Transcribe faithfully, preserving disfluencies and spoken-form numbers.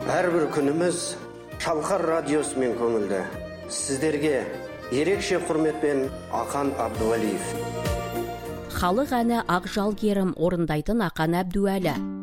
Әрбір күніміз Шалқар радиосымен көңілді. Сіздерге ерекше құрметпен Ақан Абдуалиев. Халық әні Ақжал Керім орындайтын Ақан Абдуәлі.